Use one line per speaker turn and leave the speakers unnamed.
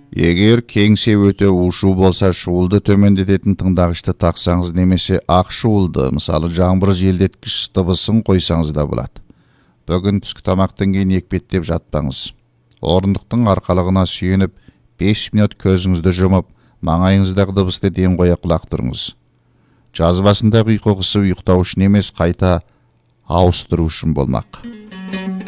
Егер кеңсе өте ушу болса, шуылды төмендететін тыңдағышты тақсаңыз немесе ақ шуылды, мысалы жаңбыр желдеткіш дыбысын қойсаңыз да болады. Бүгін түскі тамақтан кейін екпеттеп жатпаңыз. Орындықтың арқалығына сүйеніп 5 минут көзіңізді жұмып, маңайыңыздағы дыбысты ден қоя құлақ тұрыңыз. Жазбасындағы ұйқы ұйықтау үшін емес, қайта ауыстыру үшін болмақ.